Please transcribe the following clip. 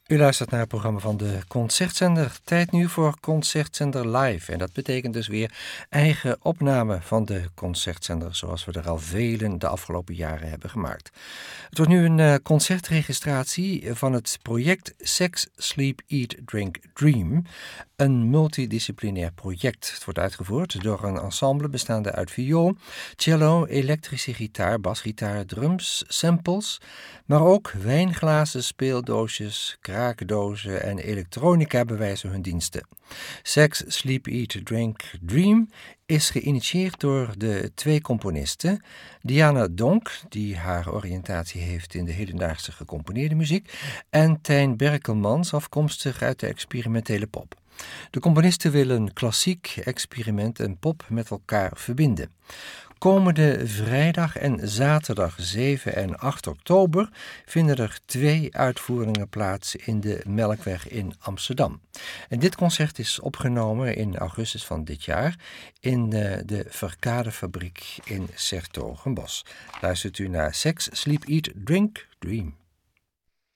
U luistert naar het programma van de Concertzender. Tijd nu voor Concertzender Live. En dat betekent dus weer eigen opname van de Concertzender, zoals we er al velen de afgelopen jaren hebben gemaakt. Het wordt nu een concertregistratie van het project Sex, Sleep, Eat, Drink, Dream. Een multidisciplinair project. Het wordt uitgevoerd door een ensemble bestaande uit viool, cello, elektrische gitaar, basgitaar, drums, samples, maar ook wijnglazen, speeldoosjes, kraakdozen en elektronica bewijzen hun diensten. Sex, Sleep, Eat, Drink, Dream is geïnitieerd door de twee componisten, Diana Donk, die haar oriëntatie heeft in de hedendaagse gecomponeerde muziek, en Tijn Berkelmans, afkomstig uit de experimentele pop. De componisten willen klassiek, experiment en pop met elkaar verbinden. Komende vrijdag en zaterdag 7 en 8 oktober vinden er 2 uitvoeringen plaats in de Melkweg in Amsterdam. En dit concert is opgenomen in augustus van dit jaar in de Verkadefabriek in 's Hertogenbosch. Luistert u naar Sex, Sleep, Eat, Drink, Dream.